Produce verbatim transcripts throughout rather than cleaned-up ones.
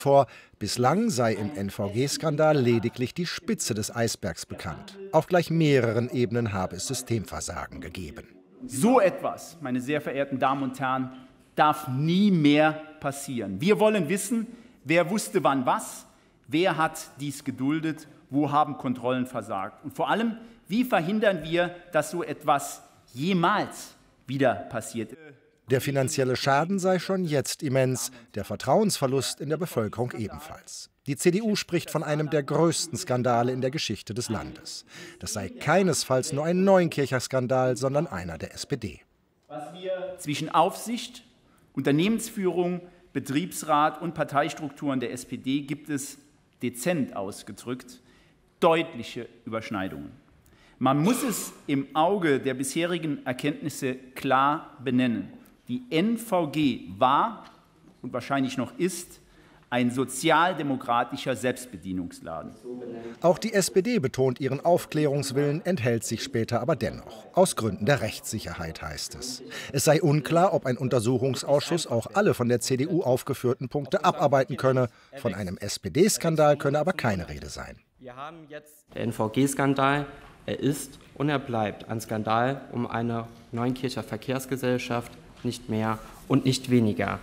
Vor. Bislang sei im N V G-Skandal lediglich die Spitze des Eisbergs bekannt. Auf gleich mehreren Ebenen habe es Systemversagen gegeben. So etwas, meine sehr verehrten Damen und Herren, darf nie mehr passieren. Wir wollen wissen, wer wusste wann was, wer hat dies geduldet, wo haben Kontrollen versagt. Und vor allem, wie verhindern wir, dass so etwas jemals wieder passiert? Der finanzielle Schaden sei schon jetzt immens, der Vertrauensverlust in der Bevölkerung ebenfalls. Die C D U spricht von einem der größten Skandale in der Geschichte des Landes. Das sei keinesfalls nur ein Neunkircher Skandal, sondern einer der S P D. Was wir zwischen Aufsicht, Unternehmensführung, Betriebsrat und Parteistrukturen der S P D gibt es, dezent ausgedrückt, deutliche Überschneidungen. Man muss es im Auge der bisherigen Erkenntnisse klar benennen. Die N V G war und wahrscheinlich noch ist ein sozialdemokratischer Selbstbedienungsladen. Auch die S P D betont ihren Aufklärungswillen, enthält sich später aber dennoch. Aus Gründen der Rechtssicherheit heißt es. Es sei unklar, ob ein Untersuchungsausschuss auch alle von der C D U aufgeführten Punkte abarbeiten könne. Von einem S P D-Skandal könne aber keine Rede sein. Wir haben jetzt den N V G-Skandal. Er ist und er bleibt ein Skandal um eine Neunkircher Verkehrsgesellschaft, nicht mehr und nicht weniger.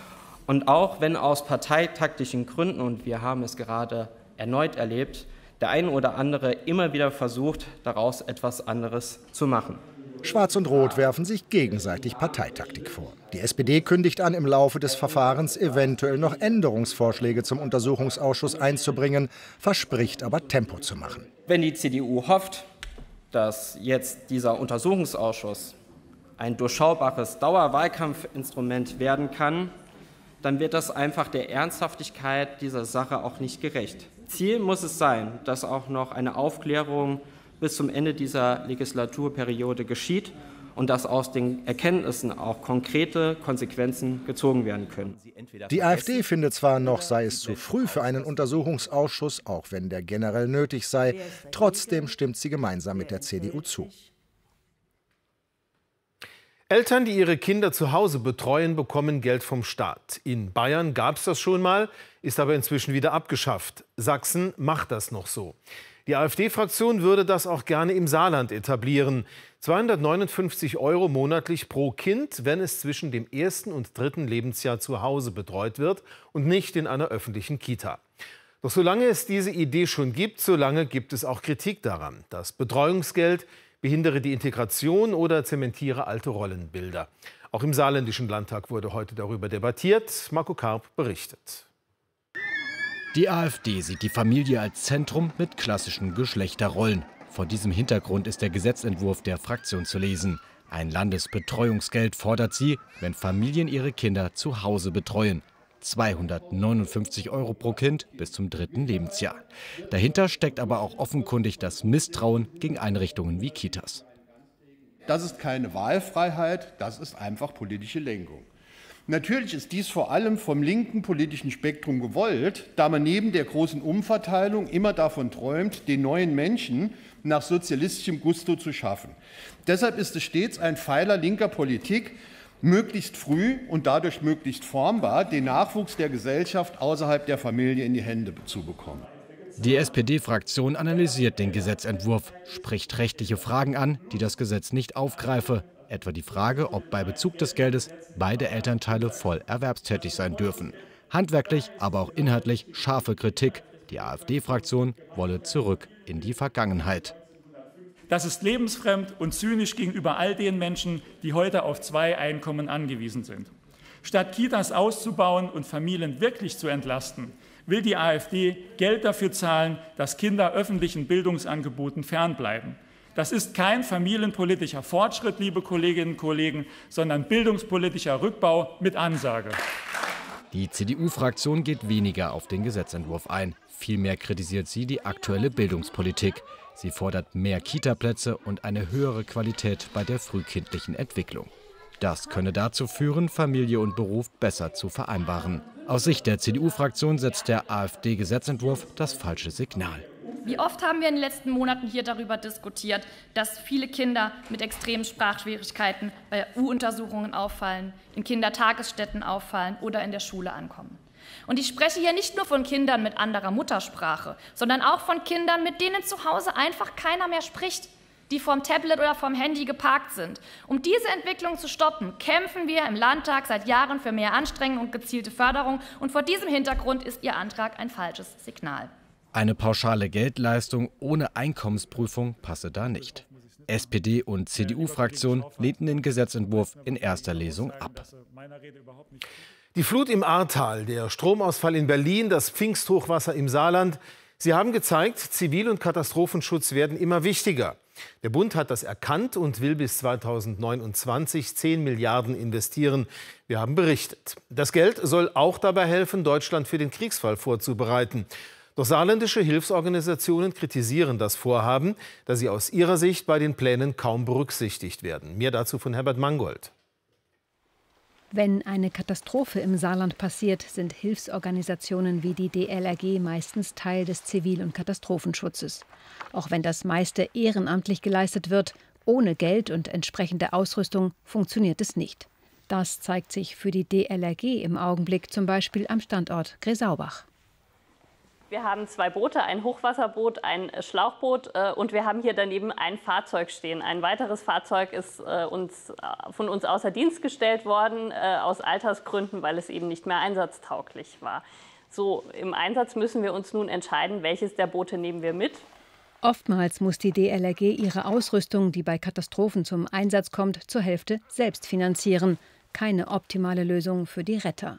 Und auch wenn aus parteitaktischen Gründen, und wir haben es gerade erneut erlebt, der eine oder andere immer wieder versucht, daraus etwas anderes zu machen. Schwarz und Rot werfen sich gegenseitig Parteitaktik vor. Die S P D kündigt an, im Laufe des Verfahrens eventuell noch Änderungsvorschläge zum Untersuchungsausschuss einzubringen, verspricht aber Tempo zu machen. Wenn die C D U hofft, dass jetzt dieser Untersuchungsausschuss ein durchschaubares Dauerwahlkampfinstrument werden kann, dann wird das einfach der Ernsthaftigkeit dieser Sache auch nicht gerecht. Ziel muss es sein, dass auch noch eine Aufklärung bis zum Ende dieser Legislaturperiode geschieht und dass aus den Erkenntnissen auch konkrete Konsequenzen gezogen werden können. Die AfD findet zwar, noch sei es zu früh für einen Untersuchungsausschuss, auch wenn der generell nötig sei, trotzdem stimmt sie gemeinsam mit der C D U zu. Eltern, die ihre Kinder zu Hause betreuen, bekommen Geld vom Staat. In Bayern gab es das schon mal, ist aber inzwischen wieder abgeschafft. Sachsen macht das noch so. Die AfD-Fraktion würde das auch gerne im Saarland etablieren. zweihundertneunundfünfzig Euro monatlich pro Kind, wenn es zwischen dem ersten und dritten Lebensjahr zu Hause betreut wird und nicht in einer öffentlichen Kita. Doch solange es diese Idee schon gibt, solange gibt es auch Kritik daran. Das Betreuungsgeld behindere die Integration oder zementiere alte Rollenbilder. Auch im Saarländischen Landtag wurde heute darüber debattiert. Marco Karp berichtet. Die AfD sieht die Familie als Zentrum mit klassischen Geschlechterrollen. Vor diesem Hintergrund ist der Gesetzentwurf der Fraktion zu lesen. Ein Landesbetreuungsgeld fordert sie, wenn Familien ihre Kinder zu Hause betreuen. zweihundertneunundfünfzig Euro pro Kind bis zum dritten Lebensjahr. Dahinter steckt aber auch offenkundig das Misstrauen gegen Einrichtungen wie Kitas. Das ist keine Wahlfreiheit, das ist einfach politische Lenkung. Natürlich ist dies vor allem vom linken politischen Spektrum gewollt, da man neben der großen Umverteilung immer davon träumt, den neuen Menschen nach sozialistischem Gusto zu schaffen. Deshalb ist es stets ein Pfeiler linker Politik, möglichst früh und dadurch möglichst formbar den Nachwuchs der Gesellschaft außerhalb der Familie in die Hände zu bekommen. Die S P D-Fraktion analysiert den Gesetzentwurf, spricht rechtliche Fragen an, die das Gesetz nicht aufgreife. Etwa die Frage, ob bei Bezug des Geldes beide Elternteile voll erwerbstätig sein dürfen. Handwerklich, aber auch inhaltlich scharfe Kritik. Die AfD-Fraktion wolle zurück in die Vergangenheit. Das ist lebensfremd und zynisch gegenüber all den Menschen, die heute auf zwei Einkommen angewiesen sind. Statt Kitas auszubauen und Familien wirklich zu entlasten, will die AfD Geld dafür zahlen, dass Kinder öffentlichen Bildungsangeboten fernbleiben. Das ist kein familienpolitischer Fortschritt, liebe Kolleginnen und Kollegen, sondern bildungspolitischer Rückbau mit Ansage. Die C D U-Fraktion geht weniger auf den Gesetzentwurf ein. Vielmehr kritisiert sie die aktuelle Bildungspolitik. Sie fordert mehr Kitaplätze und eine höhere Qualität bei der frühkindlichen Entwicklung. Das könne dazu führen, Familie und Beruf besser zu vereinbaren. Aus Sicht der C D U-Fraktion setzt der AfD-Gesetzentwurf das falsche Signal. Wie oft haben wir in den letzten Monaten hier darüber diskutiert, dass viele Kinder mit extremen Sprachschwierigkeiten bei U-Untersuchungen auffallen, in Kindertagesstätten auffallen oder in der Schule ankommen. Und ich spreche hier nicht nur von Kindern mit anderer Muttersprache, sondern auch von Kindern, mit denen zu Hause einfach keiner mehr spricht, die vorm Tablet oder vorm Handy geparkt sind. Um diese Entwicklung zu stoppen, kämpfen wir im Landtag seit Jahren für mehr Anstrengung und gezielte Förderung. Und vor diesem Hintergrund ist Ihr Antrag ein falsches Signal. Eine pauschale Geldleistung ohne Einkommensprüfung passe da nicht. S P D und C D U-Fraktion lehnten den Gesetzentwurf in erster Lesung ab. Die Flut im Ahrtal, der Stromausfall in Berlin, das Pfingsthochwasser im Saarland, sie haben gezeigt, Zivil- und Katastrophenschutz werden immer wichtiger. Der Bund hat das erkannt und will bis zweitausendneunundzwanzig zehn Milliarden investieren. Wir haben berichtet. Das Geld soll auch dabei helfen, Deutschland für den Kriegsfall vorzubereiten. Doch saarländische Hilfsorganisationen kritisieren das Vorhaben, da sie aus ihrer Sicht bei den Plänen kaum berücksichtigt werden. Mehr dazu von Herbert Mangold. Wenn eine Katastrophe im Saarland passiert, sind Hilfsorganisationen wie die D L R G meistens Teil des Zivil- und Katastrophenschutzes. Auch wenn das meiste ehrenamtlich geleistet wird, ohne Geld und entsprechende Ausrüstung funktioniert es nicht. Das zeigt sich für die D L R G im Augenblick zum Beispiel am Standort Gresaubach. Wir haben zwei Boote, ein Hochwasserboot, ein Schlauchboot äh, und wir haben hier daneben ein Fahrzeug stehen. Ein weiteres Fahrzeug ist äh, uns, äh, von uns außer Dienst gestellt worden, äh, aus Altersgründen, weil es eben nicht mehr einsatztauglich war. So, im Einsatz müssen wir uns nun entscheiden, welches der Boote nehmen wir mit. Oftmals muss die D L R G ihre Ausrüstung, die bei Katastrophen zum Einsatz kommt, zur Hälfte selbst finanzieren. Keine optimale Lösung für die Retter.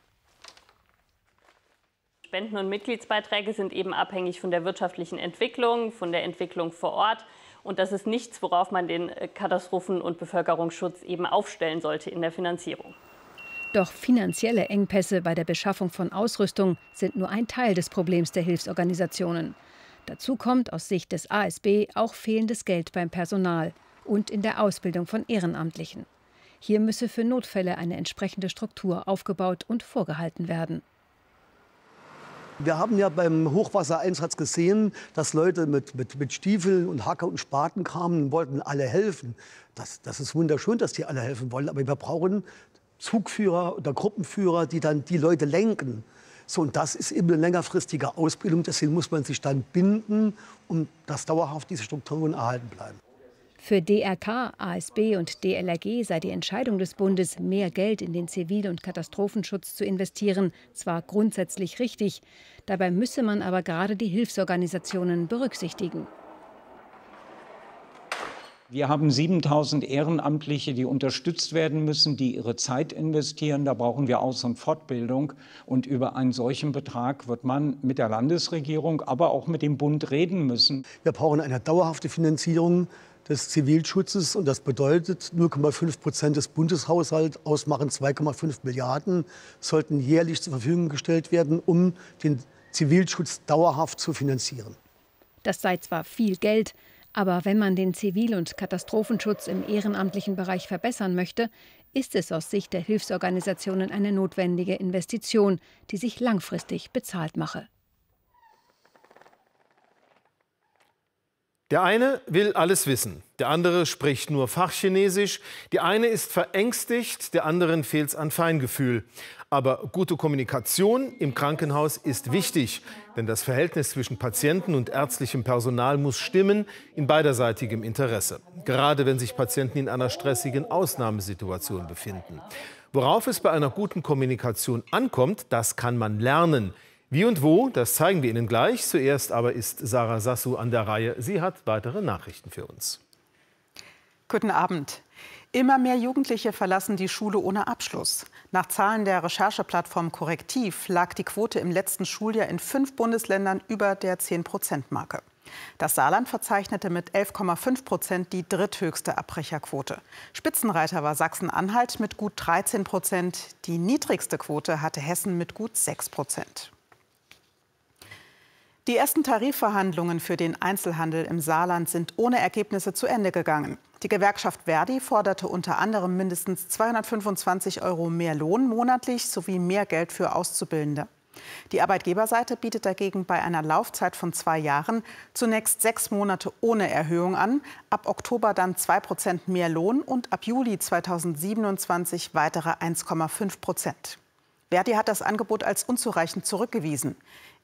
Spenden und Mitgliedsbeiträge sind eben abhängig von der wirtschaftlichen Entwicklung, von der Entwicklung vor Ort. Und das ist nichts, worauf man den Katastrophen- und Bevölkerungsschutz eben aufstellen sollte in der Finanzierung. Doch finanzielle Engpässe bei der Beschaffung von Ausrüstung sind nur ein Teil des Problems der Hilfsorganisationen. Dazu kommt aus Sicht des A S B auch fehlendes Geld beim Personal und in der Ausbildung von Ehrenamtlichen. Hier müsse für Notfälle eine entsprechende Struktur aufgebaut und vorgehalten werden. Wir haben ja beim Hochwassereinsatz gesehen, dass Leute mit, mit, mit Stiefeln und Hacker und Spaten kamen und wollten alle helfen. Das, das ist wunderschön, dass die alle helfen wollen. Aber wir brauchen Zugführer oder Gruppenführer, die dann die Leute lenken. So, und das ist eben eine längerfristige Ausbildung. Deswegen muss man sich dann binden, um dass dauerhaft diese Strukturen erhalten bleiben. Für D R K, A S B und D L R G sei die Entscheidung des Bundes, mehr Geld in den Zivil- und Katastrophenschutz zu investieren, zwar grundsätzlich richtig. Dabei müsse man aber gerade die Hilfsorganisationen berücksichtigen. Wir haben siebentausend Ehrenamtliche, die unterstützt werden müssen, die ihre Zeit investieren. Da brauchen wir Aus- und Fortbildung. Und über einen solchen Betrag wird man mit der Landesregierung, aber auch mit dem Bund reden müssen. Wir brauchen eine dauerhafte Finanzierung des Zivilschutzes. Und das bedeutet, null Komma fünf Prozent des Bundeshaushalts ausmachen zwei Komma fünf Milliarden, sollten jährlich zur Verfügung gestellt werden, um den Zivilschutz dauerhaft zu finanzieren. Das sei zwar viel Geld, aber wenn man den Zivil- und Katastrophenschutz im ehrenamtlichen Bereich verbessern möchte, ist es aus Sicht der Hilfsorganisationen eine notwendige Investition, die sich langfristig bezahlt mache. Der eine will alles wissen, der andere spricht nur Fachchinesisch, die eine ist verängstigt, der anderen fehlt es an Feingefühl. Aber gute Kommunikation im Krankenhaus ist wichtig, denn das Verhältnis zwischen Patienten und ärztlichem Personal muss stimmen in beiderseitigem Interesse, gerade wenn sich Patienten in einer stressigen Ausnahmesituation befinden. Worauf es bei einer guten Kommunikation ankommt, das kann man lernen. Wie und wo, das zeigen wir Ihnen gleich. Zuerst aber ist Sarah Sassu an der Reihe. Sie hat weitere Nachrichten für uns. Guten Abend. Immer mehr Jugendliche verlassen die Schule ohne Abschluss. Nach Zahlen der Rechercheplattform Korrektiv lag die Quote im letzten Schuljahr in fünf Bundesländern über der zehn Prozent Marke. Das Saarland verzeichnete mit elf Komma fünf Prozent die dritthöchste Abbrecherquote. Spitzenreiter war Sachsen-Anhalt mit gut dreizehn Prozent. Die niedrigste Quote hatte Hessen mit gut sechs Prozent. Die ersten Tarifverhandlungen für den Einzelhandel im Saarland sind ohne Ergebnisse zu Ende gegangen. Die Gewerkschaft Verdi forderte unter anderem mindestens zweihundertfünfundzwanzig Euro mehr Lohn monatlich sowie mehr Geld für Auszubildende. Die Arbeitgeberseite bietet dagegen bei einer Laufzeit von zwei Jahren zunächst sechs Monate ohne Erhöhung an, ab Oktober dann zwei Prozent mehr Lohn und ab Juli zweitausendsiebenundzwanzig weitere eins Komma fünf Prozent. Verdi hat das Angebot als unzureichend zurückgewiesen.